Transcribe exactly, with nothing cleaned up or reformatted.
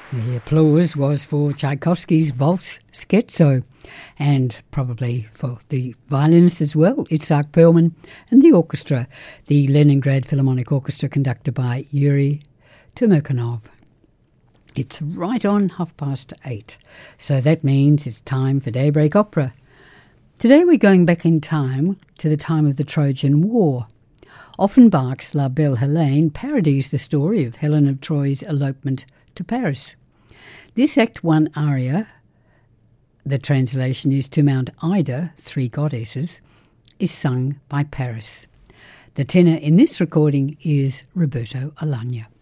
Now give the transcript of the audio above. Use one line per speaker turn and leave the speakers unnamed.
The applause was for Tchaikovsky's Waltz Scherzo, and probably for the violinist as well, Itzhak Perlman, and the orchestra, the Leningrad Philharmonic Orchestra, conducted by Yuri Turmerkanov. It's right on half past eight, so that means it's time for Daybreak Opera. Today we're going back in time to the time of the Trojan War. Offenbach's La Belle Hélène parodies the story of Helen of Troy's elopement to Paris. This Act One aria, the translation is To Mount Ida, Three Goddesses, is sung by Paris. The tenor in this recording is Roberto Alagna.